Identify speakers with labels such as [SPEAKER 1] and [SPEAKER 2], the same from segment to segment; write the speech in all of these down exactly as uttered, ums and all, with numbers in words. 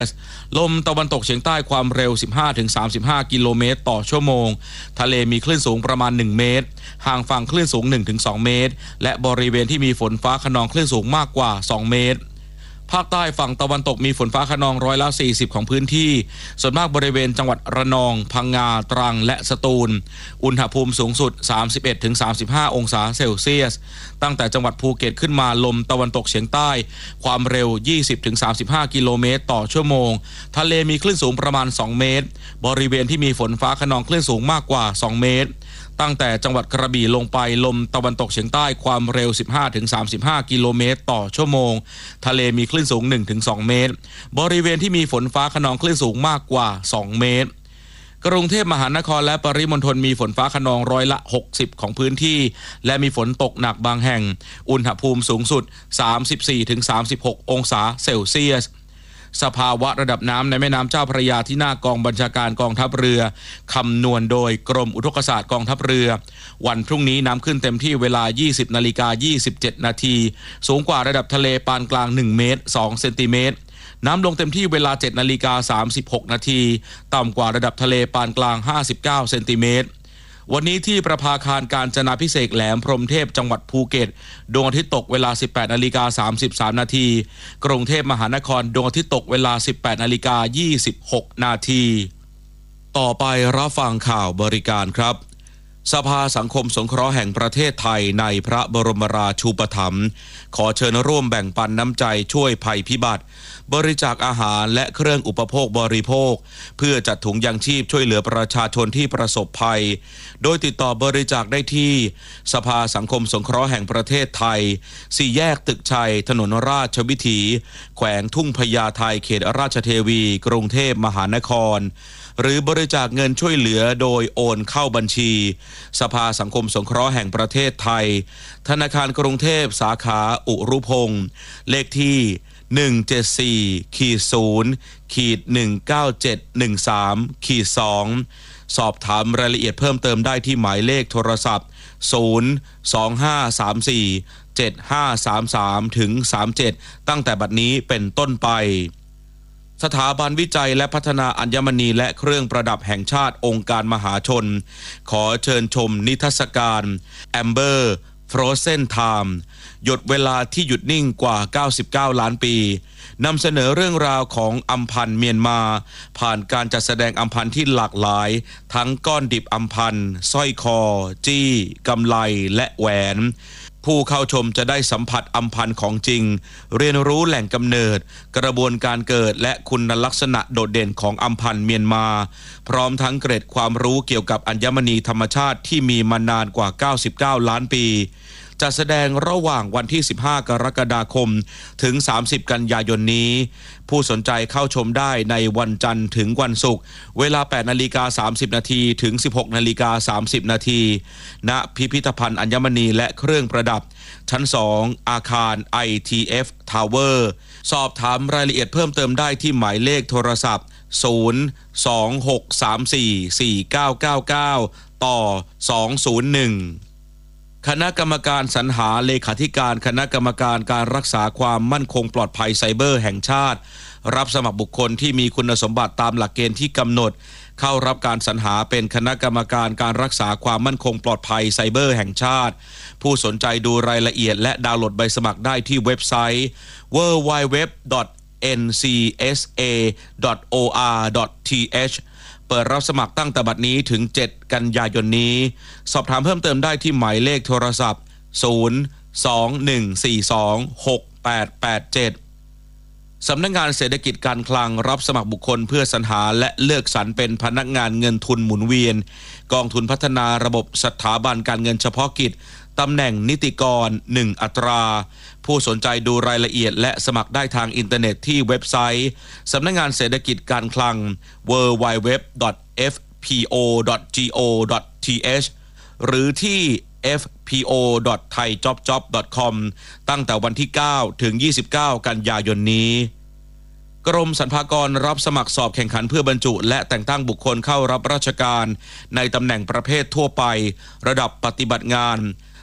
[SPEAKER 1] ลมตะวันตกเฉียงใต้ความเร็ว สิบห้าถึงสามสิบห้า กิโลเมตรต่อชั่วโมงทะเลมีคลื่นสูงประมาณหนึ่งเมตรห่างฝั่งคลื่นสูง หนึ่งถึงสอง เมตรและบริเวณที่มีฝนฟ้าคะนองคลื่นสูงมากกว่าสองเมตรภาคใต้ฝั่งตะวันตกมีฝนฟ้าคะนองร้อยละสี่สิบของพื้นที่ส่วนมากบริเวณจังหวัดระนองพังงาตรังและสตูลอุณหภูมิสูงสุด สามสิบเอ็ดถึงสามสิบห้า องศาเซลเซียสตั้งแต่จังหวัดภูเก็ตขึ้นมาลมตะวันตกเฉียงใต้ความเร็ว ยี่สิบถึงสามสิบห้า กิโลเมตรต่อชั่วโมงทะเลมีคลื่นสูงประมาณสองเมตรบริเวณที่มีฝนฟ้าคะนองคลื่นสูงมากกว่าสองเมตรตั้งแต่จังหวัดกระบี่ลงไปลมตะวันตกเฉียงใต้ความเร็ว สิบห้าถึงสามสิบห้า กิโลเมตรต่อชั่วโมงทะเลมีคลื่นสูง หนึ่งถึงสอง เมตรบริเวณที่มีฝนฟ้าคะนองคลื่นสูงมากกว่าสองเมตรกรุงเทพมหานครและปริมณฑลมีฝนฟ้าคะนองร้อยละหกสิบของพื้นที่และมีฝนตกหนักบางแห่งอุณหภูมิสูงสุด สามสิบสี่ถึงสามสิบหก องศาเซลเซียสสภาวะระดับน้ำในแม่น้ำเจ้าพระยาที่หน้ากองบัญชาการกองทัพเรือคำนวณโดยกรมอุทกศาสตร์กองทัพเรือวันพรุ่งนี้น้ำขึ้นเต็มที่เวลา ยี่สิบนาฬิกายี่สิบเจ็ด นาทีสูงกว่าระดับทะเลปานกลางหนึ่งเมตรสองเซนติเมตรน้ำลงเต็มที่เวลา เจ็ดนาฬิกาสามสิบหก นาทีต่ำกว่าระดับทะเลปานกลางห้าสิบเก้าเซนติเมตรวันนี้ที่ประภาคารกาญจนาภิเษกแหลมพรหมเทพจังหวัดภูเก็ตดวงอาทิตย์ตกเวลา สิบแปดนาฬิกาสามสิบสาม นาทีกรุงเทพมหานครดวงอาทิตย์ตกเวลา สิบแปดนาฬิกายี่สิบหก นาทีต่อไปรับฟังข่าวบริการครับสภาสังคมสงเคราะห์แห่งประเทศไทยในพระบรมราชูปถัมภ์ขอเชิญร่วมแบ่งปันน้ำใจช่วยภัยพิบัติบริจาคอาหารและเครื่องอุปโภคบริโภคเพื่อจัดถุงยางชีพช่วยเหลือประชาชนที่ประสบภัยโดยติดต่อบริจาคได้ที่สภาสังคมสงเคราะห์แห่งประเทศไทยสี่แยกตึกชัยถนนราชวิถีแขวงทุ่งพญาไทเขตราชเทวีกรุงเทพมหานครหรือบริจาคเงินช่วยเหลือโดยโอนเข้าบัญชีสภาสังคมสงเคราะห์แห่งประเทศไทยธนาคารกรุงเทพสาขาอุรุพงศ์เลขที่หนึ่งเจ็ดสี่ ศูนย์ หนึ่งเก้าเจ็ด หนึ่งสาม สองสอบถามรายละเอียดเพิ่มเติมได้ที่หมายเลขโทรศัพท์ศูนย์ สอง ห้า สาม สี่ เจ็ด ห้า สาม สาม ถึง สามสิบเจ็ดตั้งแต่บัดนี้เป็นต้นไปสถาบันวิจัยและพัฒนาอัญมณีและเครื่องประดับแห่งชาติองค์การมหาชนขอเชิญชมนิทรรศการ Amber Frozen Time หยดเวลาที่หยุดนิ่งกว่าเก้าสิบเก้าล้านปีนำเสนอเรื่องราวของอัมพันธ์เมียนมาผ่านการจัดแสดงอัมพันธ์ที่หลากหลายทั้งก้อนดิบอัมพันธ์สร้อยคอจี้กำไลและแหวนผู้เข้าชมจะได้สัมผัสอัมพันธ์ของจริงเรียนรู้แหล่งกำเนิดกระบวนการเกิดและคุณลักษณะโดดเด่นของอัมพันธ์เมียนมาพร้อมทั้งเกร็ดความรู้เกี่ยวกับอัญมณีธรรมชาติที่มีมานานกว่าเก้าสิบเก้าล้านปีจะแสดงระหว่างวันที่สิบห้ากรกฎาคมถึงสามสิบกันยายนนี้ผู้สนใจเข้าชมได้ในวันจันทร์ถึงวันศุกร์เวลา แปดนาฬิกาสามสิบ นาทีถึง สิบหกนาฬิกาสามสิบ นาทีณพิพิธภัณฑ์อัญมณีและเครื่องประดับชั้นสองอาคาร ไอ ที เอฟ Tower สอบถามรายละเอียดเพิ่มเติมได้ที่หมายเลขโทรศัพท์ศูนย์ สอง หก สาม สี่ สี่ เก้า เก้า เก้าต่อสองศูนย์หนึ่งคณะกรรมการสรรหาเลขาธิการคณะกรรมการการรักษาความมั่นคงปลอดภัยไซเบอร์แห่งชาติรับสมัครบุคคลที่มีคุณสมบัติตามหลักเกณฑ์ที่กำหนดเข้ารับการสรรหาเป็นคณะกรรมการการรักษาความมั่นคงปลอดภัยไซเบอร์แห่งชาติผู้สนใจดูรายละเอียดและดาวน์โหลดใบสมัครได้ที่เว็บไซต์ ดับเบิลยู ดับเบิลยู ดับเบิลยู ดอท เอ็น ซี เอส เอ ดอท โอ อาร์ ดอท ที เอชเปิดรับสมัครตั้งแต่บัดนี้ถึงเจ็ดกันยายนนี้สอบถามเพิ่มเติมได้ที่หมายเลขโทรศัพท์ศูนย์ สอง หนึ่ง สี่ สอง หก แปด แปด เจ็ดสำนักงานเศรษฐกิจการคลังรับสมัครบุคคลเพื่อสรรหาและเลือกสรรเป็นพนักงานเงินทุนหมุนเวียนกองทุนพัฒนาระบบสถาบันการเงินเฉพาะกิจตำแหน่งนิติกรหนึ่งอัตราผู้สนใจดูรายละเอียดและสมัครได้ทางอินเทอร์เน็ตที่เว็บไซต์สำนักงานเศรษฐกิจการคลัง ดับเบิลยู ดับเบิลยู ดับเบิลยู ดอท เอฟ พี โอ ดอท จี โอ ดอท ที เอช หรือที่ เอฟ พี โอ ดอท ไทยจ็อบจ็อบ ดอท คอม ตั้งแต่วันที่เก้าถึงยี่สิบเก้ากันยายนนี้กรมสรรพากรรับสมัครสอบแข่งขันเพื่อบรรจุและแต่งตั้งบุคคลเข้ารับราชการในตำแหน่งประเภททั่วไประดับปฏิบัติงาน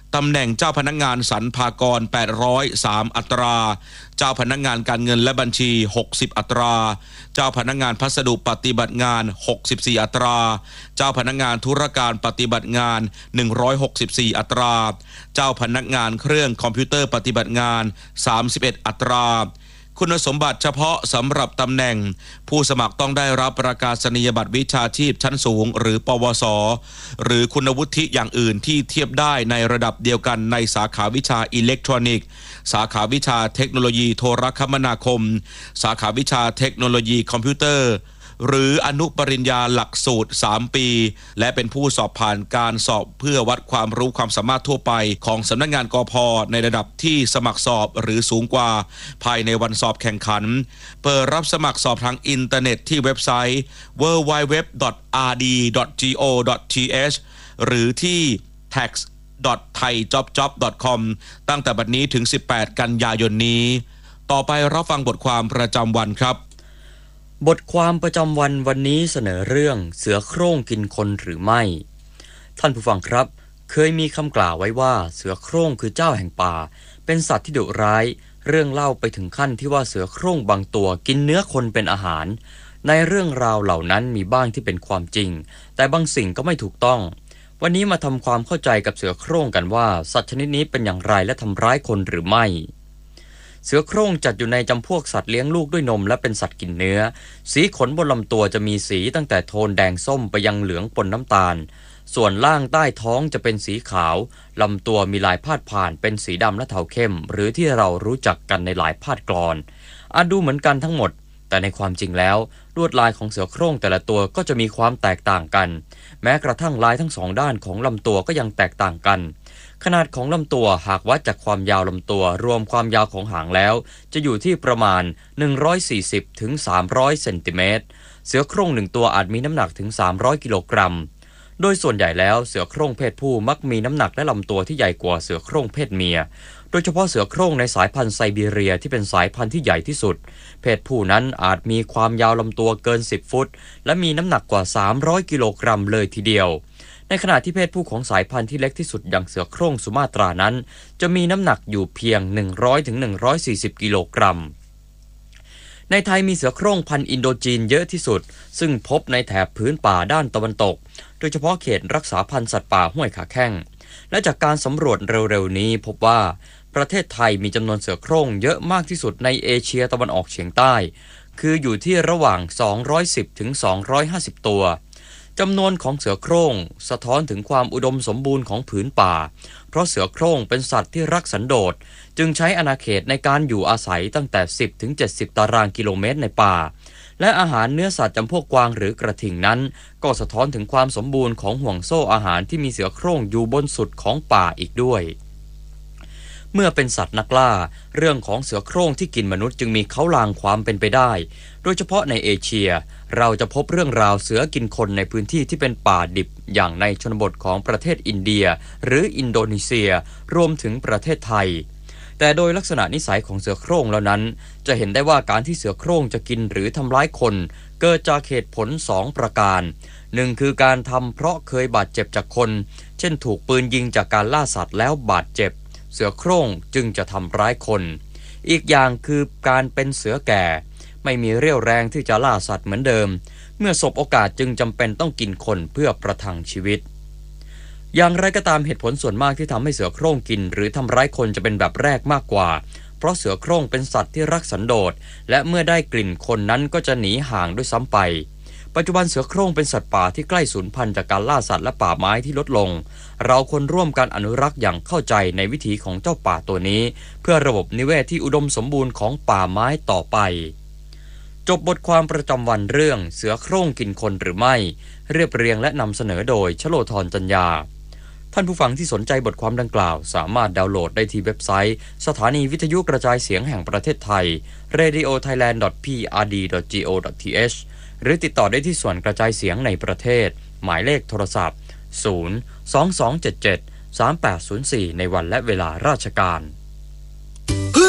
[SPEAKER 1] ตำแหน่งเจ้าพนักงานสรรพากรแปดร้อยสามอัตราเจ้าพนักงานการเงินและบัญชีหกสิบอัตราเจ้าพนักงานพัสดุปฏิบัติงานหกสิบสี่อัตราเจ้าพนักงานธุรการปฏิบัติงานหนึ่งร้อยหกสิบสี่อัตราเจ้าพนักงานเครื่องคอมพิวเตอร์ปฏิบัติงานสามสิบเอ็ดอัตราคุณสมบัติเฉพาะสำหรับตำแหน่งผู้สมัครต้องได้รับประกาศนียบัตรวิชาชีพชั้นสูงหรือปวสหรือคุณวุฒิอย่างอื่นที่เทียบได้ในระดับเดียวกันในสาขาวิชาอิเล็กทรอนิกส์สาขาวิชาเทคโนโลยีโทรคมนาคมสาขาวิชาเทคโนโลยีคอมพิวเตอร์หรืออนุปริญญาหลักสูตรสามปีและเป็นผู้สอบผ่านการสอบเพื่อวัดความรู้ความสามารถทั่วไปของสำนักงานกพ.ในระดับที่สมัครสอบหรือสูงกว่าภายในวันสอบแข่งขันเปิดรับสมัครสอบทางอินเทอร์เน็ตที่เว็บไซต์ ดับเบิลยู ดับเบิลยู ดับเบิลยู ดอท อาร์ ดี ดอท จี โอ ดอท ที เอช หรือที่ แท็กซ์ ดอท ไทยจ็อบจ็อบ ดอท คอม ตั้งแต่บัดนี้ถึงสิบแปดกันยายนนี้ต่อไปรับฟังบทความประจำวันครับ
[SPEAKER 2] บทความประจำวันวันนี้เสนอเรื่องเสือโคร่งกินคนหรือไม่ท่านผู้ฟังครับเคยมีคำกล่าวไว้ว่าเสือโคร่งคือเจ้าแห่งป่าเป็นสัตว์ที่ดุร้ายเรื่องเล่าไปถึงขั้นที่ว่าเสือโคร่งบางตัวกินเนื้อคนเป็นอาหารในเรื่องราวเหล่านั้นมีบ้างที่เป็นความจริงแต่บางสิ่งก็ไม่ถูกต้องวันนี้มาทำความเข้าใจกับเสือโคร่งกันว่าสัตว์ชนิดนี้เป็นอย่างไรและทำร้ายคนหรือไม่เสือโคร่งจัดอยู่ในจำพวกสัตว์เลี้ยงลูกด้วยนมและเป็นสัตว์กินเนื้อสีขนบนลำตัวจะมีสีตั้งแต่โทนแดงส้มไปยังเหลืองปนน้ำตาลส่วนล่างใต้ท้องจะเป็นสีขาวลำตัวมีลายพาดผ่านเป็นสีดำและเทาเข้มหรือที่เรารู้จักกันในหลายพาดกลอนอาจดูเหมือนกันทั้งหมดแต่ในความจริงแล้วลวดลายของเสือโคร่งแต่ละตัวก็จะมีความแตกต่างกันแม้กระทั่งลายทั้งสองด้านของลำตัวก็ยังแตกต่างกันขนาดของลำตัวหากวัดจากความยาวลำตัวรวมความยาวของหางแล้วจะอยู่ที่ประมาณหนึ่งร้อยสี่สิบถึงสามร้อยเซนติเมตรเสือโคร่งหนึ่งตัวอาจมีน้ำหนักถึงสามร้อยกิโลกรัมโดยส่วนใหญ่แล้วเสือโคร่งเพศผู้มักมีน้ำหนักและลำตัวที่ใหญ่กว่าเสือโคร่งเพศเมียโดยเฉพาะเสือโคร่งในสายพันธุ์ไซบีเรียที่เป็นสายพันธุ์ที่ใหญ่ที่สุดเพศผู้นั้นอาจมีความยาวลำตัวเกินสิบฟุตและมีน้ำหนักกว่าสามร้อยกิโลกรัมเลยทีเดียวในขณะที่เพศผู้ของสายพันธุ์ที่เล็กที่สุดอย่างเสือโคร่งสุมาตรานั้นจะมีน้ำหนักอยู่เพียงหนึ่งร้อยถึงหนึ่งร้อยสี่สิบกิโลกรัมในไทยมีเสือโคร่งพันธุ์อินโดจีนเยอะที่สุดซึ่งพบในแถบพื้นป่าด้านตะวันตกโดยเฉพาะเขตรักษาพันธุ์สัตว์ป่าห้วยขาแข้งและจากการสำรวจเร็วๆนี้พบว่าประเทศไทยมีจำนวนเสือโคร่งเยอะมากที่สุดในเอเชียตะวันออกเฉียงใต้คืออยู่ที่ระหว่างสองร้อยสิบถึงสองร้อยห้าสิบตัวจำนวนของเสือโคร่งสะท้อนถึงความอุดมสมบูรณ์ของผืนป่าเพราะเสือโคร่งเป็นสัตว์ที่รักสันโดษจึงใช้อาณาเขตในการอยู่อาศัยตั้งแต่สิบถึงเจ็ดสิบตารางกิโลเมตรในป่าและอาหารเนื้อสัตว์จำพวกกวางหรือกระทิงนั้นก็สะท้อนถึงความสมบูรณ์ของห่วงโซ่อาหารที่มีเสือโคร่งอยู่บนสุดของป่าอีกด้วยเมื่อเป็นสัตว์นักล่าเรื่องของเสือโคร่งที่กินมนุษย์จึงมีเค้าลางความเป็นไปได้โดยเฉพาะในเอเชียเราจะพบเรื่องราวเสือกินคนในพื้นที่ที่เป็นป่าดิบอย่างในชนบทของประเทศอินเดียหรืออินโดนีเซียรวมถึงประเทศไทยแต่โดยลักษณะนิสัยของเสือโคร่งแล้วนั้นจะเห็นได้ว่าการที่เสือโคร่งจะกินหรือทำร้ายคนเกิดจากเหตุผลสองประการหนึ่งคือการทำเพราะเคยบาดเจ็บจากคนเช่นถูกปืนยิงจากการล่าสัตว์แล้วบาดเจ็บเสือโคร่งจึงจะทำร้ายคนอีกอย่างคือการเป็นเสือแก่ไม่มีเรี่ยวแรงที่จะล่าสัตว์เหมือนเดิมเมื่อสบโอกาสจึงจำเป็นต้องกินคนเพื่อประทังชีวิตอย่างไรก็ตามเหตุผลส่วนมากที่ทำให้เสือโคร่งกินหรือทำร้ายคนจะเป็นแบบแรกมากกว่าเพราะเสือโคร่งเป็นสัตว์ที่รักสันโดษและเมื่อได้กลิ่นคนนั้นก็จะหนีห่างด้วยซ้ำไปปัจจุบันเสือโคร่งเป็นสัตว์ป่าที่ใกล้สูญพันธุ์จากการล่าสัตว์และป่าไม้ที่ลดลงเราควรร่วมกันอนุรักษ์อย่างเข้าใจในวิถีของเจ้าป่าตัวนี้เพื่อระบบนิเวศที่อุดมสมบูรณ์ของป่าไม้ต่อไปจบบทความประจำวันเรื่องเสือโคร่งกินคนหรือไม่เรียบเรียงและนำเสนอโดยชโลธรจัญญาท่านผู้ฟังที่สนใจบทความดังกล่าวสามารถดาวน์โหลดได้ที่เว็บไซต์สถานีวิทยุกระจายเสียงแห่งประเทศไทย เรดิโอไทยแลนด์ ดอท พี อาร์ ดี ดอท จี โอ ดอท ที เอช หรือติดต่อได้ที่ส่วนกระจายเสียงในประเทศหมายเลขโทรศัพท์ ศูนย์ สอง สอง เจ็ด เจ็ด สาม แปด ศูนย์ สี่ ในวันและเวลาราชการ
[SPEAKER 3] เพื่อ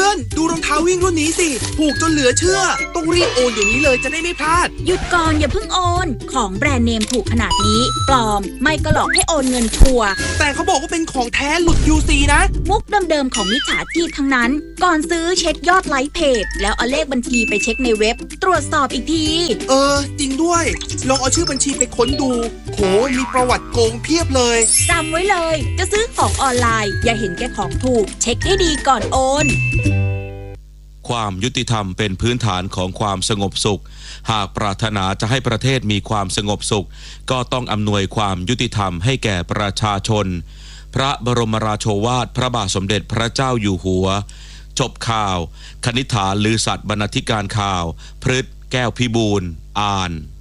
[SPEAKER 3] อนดูรองเท้าวิ่งรุ่นนี้สิถูกจนเหลือเชื่อต้องรีบโอนเดี๋ยวนี้เลยจะได้ไม่พลาด
[SPEAKER 4] หยุดก่อนอย่าเพิ่งโอนของแบรนด์เนมถูกขนาดนี้ปลอมไม่ก็หลอกให้โอนเงินชัวร์
[SPEAKER 3] แต่เขาบอกว่าเป็นของแท้หลุด ยู ซี นะ
[SPEAKER 4] มุกเดิมๆของมิจฉาชีพทั้งนั้นก่อนซื้อเช็คยอดไลค์เพจแล้วเอาเลขบัญชีไปเช็คในเว็บตรวจสอบอีกที
[SPEAKER 3] เออจริงด้วยลองเอาชื่อบัญชีไปค้นดูโหมีประวัติโกงเพียบเลย
[SPEAKER 4] จำไว้เลยจะซื้อของออนไลน์อย่าเห็นแก่ของถูกเช็คให้ดีก่อนโอน
[SPEAKER 1] ความยุติธรรมเป็นพื้นฐานของความสงบสุขหากปรารถนาจะให้ประเทศมีความสงบสุขก็ต้องอำนวยความยุติธรรมให้แก่ประชาชนพระบรมราโชวาทพระบาทสมเด็จพระเจ้าอยู่หัวจบข่าวคณิษฐาลือสัตย์บรรณาธิการข่าวพฤทธิ์แก้วพิบูลย์อ่าน